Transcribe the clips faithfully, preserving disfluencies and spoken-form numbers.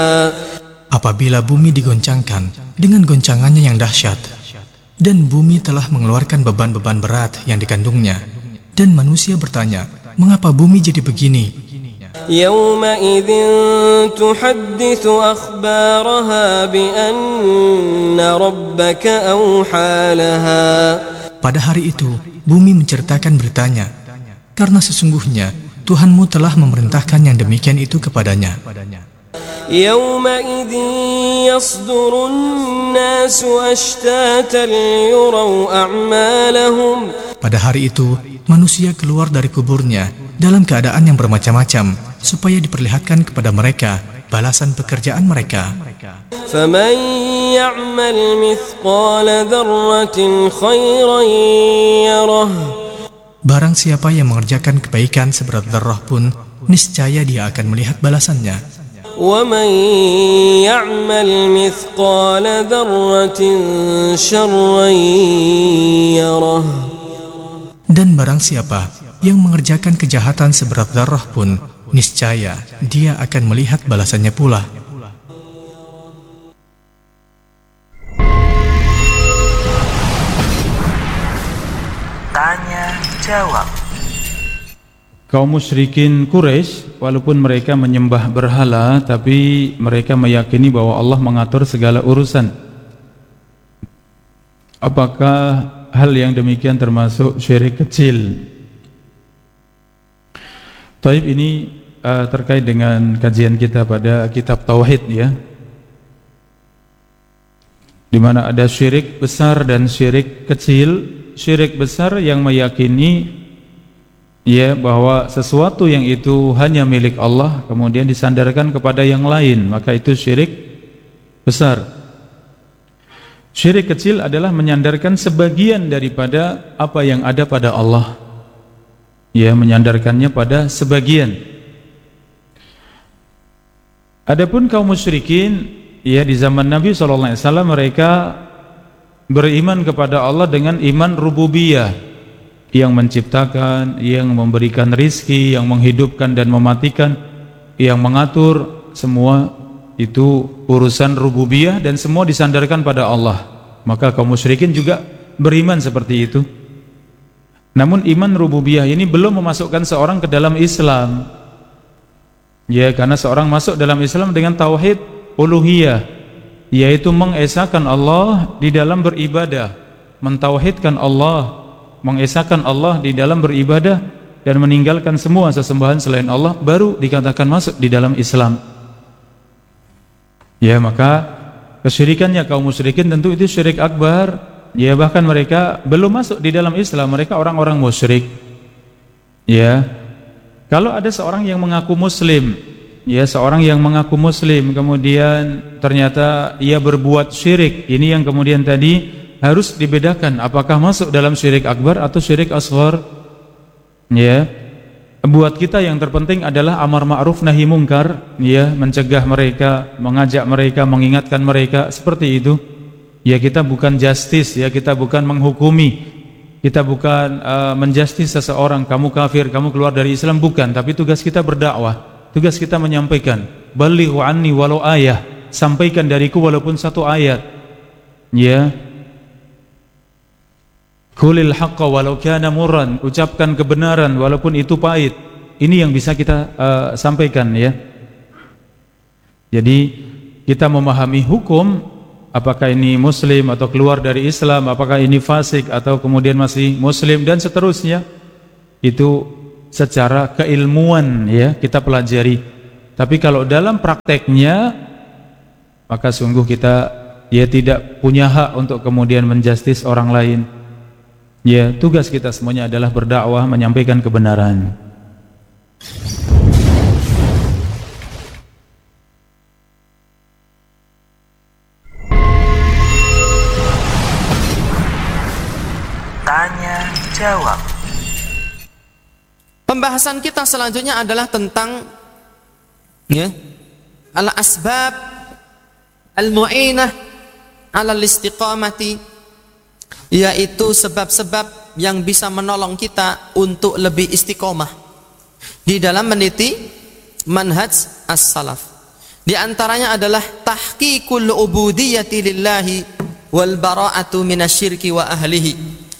Apabila bumi digoncangkan dengan goncangannya yang dahsyat, dan bumi telah mengeluarkan beban-beban berat yang dikandungnya, dan manusia bertanya, mengapa bumi jadi begini? يومئذ تحدث أخبارها بأن ربك أوحى لها. Pada hari itu, bumi menceritakan beritanya, karena sesungguhnya Tuhanmu telah memerintahkan yang demikian itu kepadanya. يومئذ يصدر الناس أشتاتا ليروا أعمالهم. Pada hari itu, manusia keluar dari kuburnya dalam keadaan yang bermacam-macam, supaya diperlihatkan kepada mereka balasan pekerjaan mereka. فمن يعمل مثقال ذرة خيرا يره. Barang siapa yang mengerjakan kebaikan seberat dzarrah pun, niscaya dia akan melihat balasannya. ومن يعمل مثقال ذرة شرا يره. Dan barang siapa yang mengerjakan kejahatan seberat dzarrah pun, niscaya dia akan melihat balasannya pula. Tanya jawab. Kaum musyrikin Quraisy, walaupun mereka menyembah berhala, tapi mereka meyakini bahwa Allah mengatur segala urusan. Apakah hal yang demikian termasuk syirik kecil? Taib, ini uh, terkait dengan kajian kita pada kitab Tauhid, ya, di mana ada syirik besar dan syirik kecil. Syirik besar yang meyakini ya bahwa sesuatu yang itu hanya milik Allah kemudian disandarkan kepada yang lain, maka itu syirik besar. Syirik kecil adalah menyandarkan sebagian daripada apa yang ada pada Allah, ya, menyandarkannya pada sebagian. Adapun kaum musyrikin, ya, di zaman Nabi shallallahu alaihi wasallam mereka beriman kepada Allah dengan iman rububiyah, yang menciptakan, yang memberikan rizki, yang menghidupkan dan mematikan, yang mengatur, semua itu urusan rububiyah dan semua disandarkan pada Allah. Maka kaum musyrikin juga beriman seperti itu. Namun iman rububiyah ini belum memasukkan seorang ke dalam Islam, ya, karena seorang masuk dalam Islam dengan tauhid uluhiyah, yaitu mengesahkan Allah di dalam beribadah, mentauhidkan Allah, mengesahkan Allah di dalam beribadah dan meninggalkan semua sesembahan selain Allah, baru dikatakan masuk di dalam Islam. Ya, maka kesyirikannya kaum musyrikin tentu itu syirik akbar. Ya, bahkan mereka belum masuk di dalam Islam, mereka orang-orang musyrik. Ya, kalau ada seorang yang mengaku muslim, ya, seorang yang mengaku muslim kemudian ternyata ia berbuat syirik, ini yang kemudian tadi harus dibedakan apakah masuk dalam syirik akbar atau syirik asghar. Ya, buat kita yang terpenting adalah amar ma'ruf nahi mungkar, ya, mencegah mereka, mengajak mereka, mengingatkan mereka, seperti itu. Ya, kita bukan justice, ya, kita bukan menghukumi, kita bukan uh, menjustis seseorang, kamu kafir, kamu keluar dari Islam, bukan. Tapi tugas kita berdakwah, tugas kita menyampaikan, balighu anni walau ayah, sampaikan dariku walaupun satu ayat, ya. Qulil haqqa walau kana murran, ucapkan kebenaran walaupun itu pahit. Ini yang bisa kita uh, sampaikan, ya. Jadi kita memahami hukum, apakah ini muslim atau keluar dari Islam, apakah ini fasik atau kemudian masih muslim dan seterusnya, itu secara keilmuan, ya, kita pelajari. Tapi kalau dalam prakteknya, maka sungguh kita, ya, tidak punya hak untuk kemudian menjustis orang lain. Ya, tugas kita semuanya adalah berdakwah, menyampaikan kebenaran. Tanya jawab. Pembahasan kita selanjutnya adalah tentang, ya, al-asbab al-mu'inah ala al-istiqamati, yaitu sebab-sebab yang bisa menolong kita untuk lebih istiqomah di dalam meniti manhaj as-salaf. Di antaranya adalah tahqiqul ubudiyyati lillahi wal bara'atu minasyirki wa ahlihi.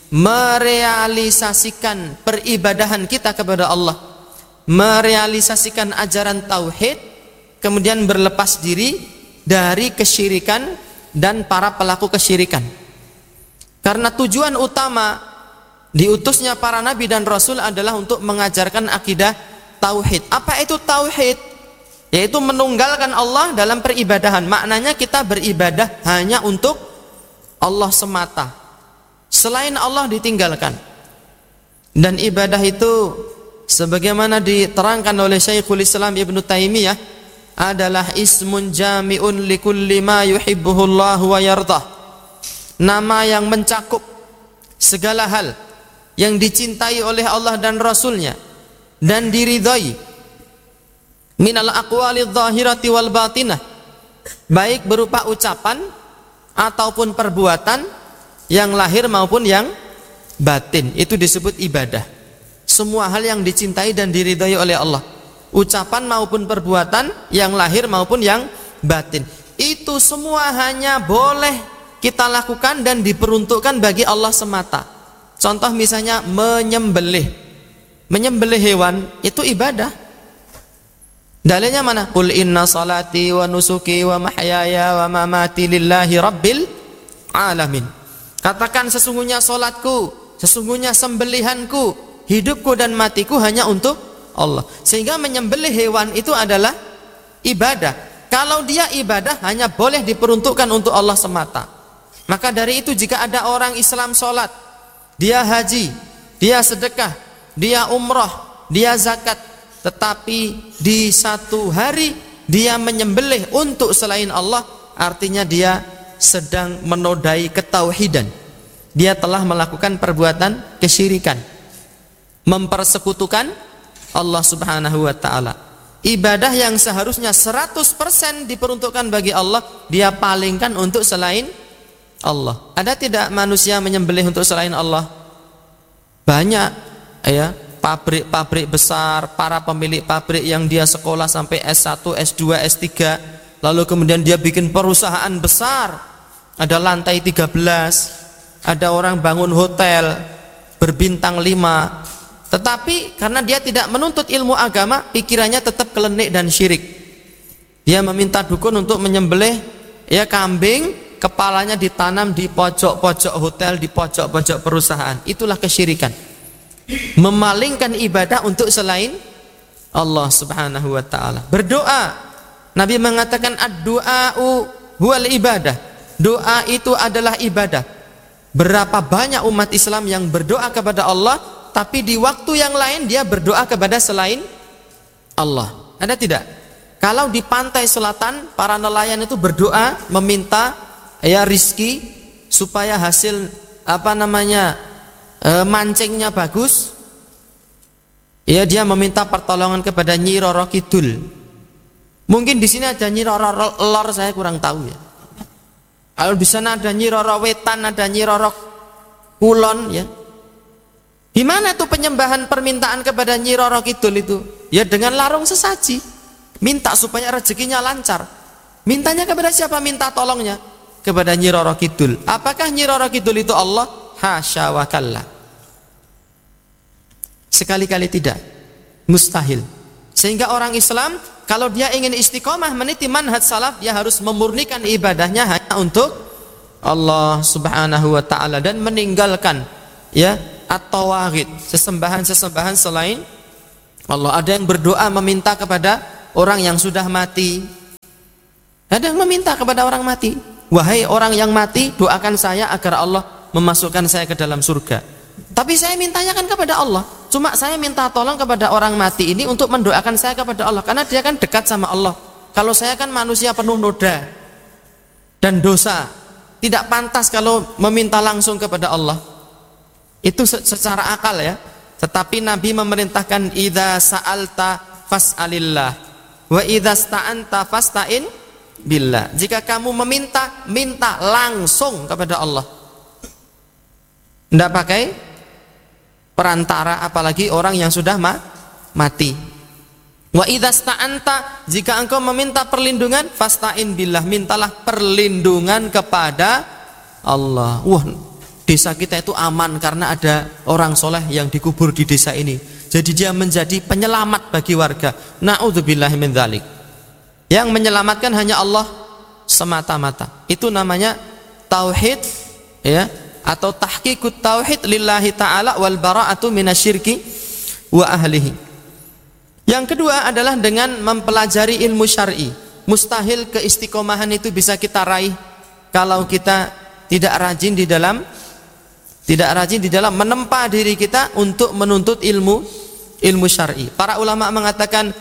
Merealisasikan peribadahan kita kepada Allah, merealisasikan ajaran tauhid, kemudian berlepas diri dari kesyirikan dan para pelaku kesyirikan. Karena tujuan utama diutusnya para nabi dan rasul adalah untuk mengajarkan akidah tauhid. Apa itu tauhid? Yaitu menunggalkan Allah dalam peribadahan. Maknanya kita beribadah hanya untuk Allah semata, selain Allah ditinggalkan. Dan ibadah itu sebagaimana diterangkan oleh Syekhul Islam Ibnu Taimiyah adalah ismun jami'un likulli ma yuhibbuhullah wa yardah. Nama yang mencakup segala hal yang dicintai oleh Allah dan Rasulnya dan diridhai, minal aqwalidh dhahirati wal batinah, baik berupa ucapan ataupun perbuatan yang lahir maupun yang batin, itu disebut ibadah. Semua hal yang dicintai dan diridhai oleh Allah, ucapan maupun perbuatan yang lahir maupun yang batin, itu semua hanya boleh kita lakukan dan diperuntukkan bagi Allah semata. Contoh misalnya menyembelih. Menyembelih hewan itu ibadah. Dalilnya mana? Qul inna salati wa nusuki wa mahyaya wa mamati lillahi rabbil alamin. Katakan sesungguhnya salatku, sesungguhnya sembelihanku, hidupku dan matiku hanya untuk Allah. Sehingga menyembelih hewan itu adalah ibadah. Kalau dia ibadah hanya boleh diperuntukkan untuk Allah semata. Maka dari itu jika ada orang Islam salat, dia haji, dia sedekah, dia umrah, dia zakat, tetapi di satu hari dia menyembelih untuk selain Allah, artinya dia sedang menodai ketauhidan. Dia telah melakukan perbuatan kesyirikan, mempersekutukan Allah Subhanahu wa taala. Ibadah yang seharusnya seratus persen diperuntukkan bagi Allah, dia palingkan untuk selain Allah. Ada tidak manusia menyembelih untuk selain Allah? Banyak, ya. Pabrik-pabrik besar, para pemilik pabrik yang dia sekolah sampai S satu, S dua, S tiga, lalu kemudian dia bikin perusahaan besar, ada lantai tiga belas, ada orang bangun hotel berbintang lima, tetapi karena dia tidak menuntut ilmu agama, pikirannya tetap kelenik dan syirik. Dia meminta dukun untuk menyembelih ya kambing, kepalanya ditanam di pojok-pojok hotel, di pojok-pojok perusahaan. Itulah kesyirikan. Memalingkan ibadah untuk selain Allah Subhanahu wa taala. Berdoa, Nabi mengatakan ad-du'a'u huwal ibadah. Doa itu adalah ibadah. Berapa banyak umat Islam yang berdoa kepada Allah, tapi di waktu yang lain dia berdoa kepada selain Allah. Ada tidak? Kalau di pantai selatan para nelayan itu berdoa meminta ya rizki supaya hasil apa namanya E, mancingnya bagus, ya dia meminta pertolongan kepada Nyi Roro Kidul. Mungkin di sini ada Nyi Roro Lor, saya kurang tahu ya. Kalau di sana ada Nyi Roro Wetan, ada Nyi Roro Kulon, ya. Gimana tuh penyembahan permintaan kepada Nyi Roro Kidul itu? Ya dengan larung sesaji, minta supaya rezekinya lancar. Mintanya kepada siapa? Minta tolongnya kepada Nyi Roro Kidul. Apakah Nyi Roro Kidul itu Allah? Hasya wa kalla. Sekali-kali tidak, mustahil. Sehingga orang Islam kalau dia ingin istiqomah meniti manhaj salaf, dia harus memurnikan ibadahnya hanya untuk Allah Subhanahu wa taala dan meninggalkan ya at-tawaghid, sesembahan-sesembahan selain Allah. Ada yang berdoa meminta kepada orang yang sudah mati. Ada yang meminta kepada orang mati. Wahai orang yang mati, doakan saya agar Allah memasukkan saya ke dalam surga. Tapi saya mintanya kan kepada Allah. Cuma saya minta tolong kepada orang mati ini untuk mendoakan saya kepada Allah, karena dia kan dekat sama Allah. Kalau saya kan manusia penuh noda dan dosa, tidak pantas kalau meminta langsung kepada Allah. Itu secara akal ya. Tetapi Nabi memerintahkan idza sa'alta fas'alillah wa idza sta'anta fasta'in billah. Jika kamu meminta, minta langsung kepada Allah. Tidak pakai perantara, apalagi orang yang sudah ma mati. Wa idzasta'anta, jika engkau meminta perlindungan, fasta'in billah, mintalah perlindungan kepada Allah. Wah, desa kita itu aman karena ada orang soleh yang dikubur di desa ini. Jadi dia menjadi penyelamat bagi warga. Na'udzubillahi min dzalik. Yang menyelamatkan hanya Allah semata-mata. Itu namanya tauhid, ya, atau tahqiqut tauhid lillahi ta'ala wal bara'atu minasyirki wa ahlihi. Yang kedua adalah dengan mempelajari ilmu syar'i. Mustahil keistiqomahan itu bisa kita raih kalau kita tidak rajin di dalam tidak rajin di dalam menempa diri kita untuk menuntut ilmu ilmu syar'i. Para ulama mengatakan